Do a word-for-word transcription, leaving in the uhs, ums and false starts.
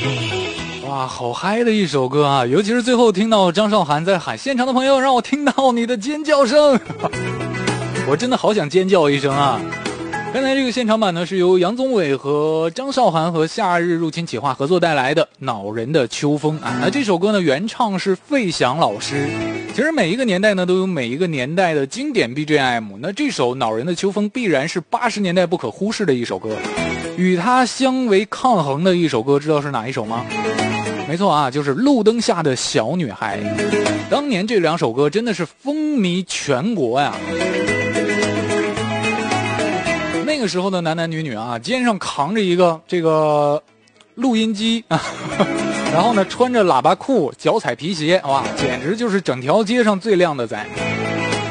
哇，好嗨的一首歌啊！尤其是最后听到张韶涵在喊现场的朋友，让我听到你的尖叫声，我真的好想尖叫一声啊！刚才这个现场版呢，是由杨宗纬和张韶涵和夏日入侵企划合作带来的《恼人的秋风》啊。那这首歌呢，原唱是费翔老师。其实每一个年代呢，都有每一个年代的经典 B G M。那这首《恼人的秋风》必然是八十年代不可忽视的一首歌。与它相为抗衡的一首歌，知道是哪一首吗？没错啊，就是《路灯下的小女孩》。当年这两首歌真的是风靡全国呀。那个时候的男男女女啊，肩上扛着一个这个录音机啊，然后呢穿着喇叭裤，脚踩皮鞋，哇，简直就是整条街上最靓的仔。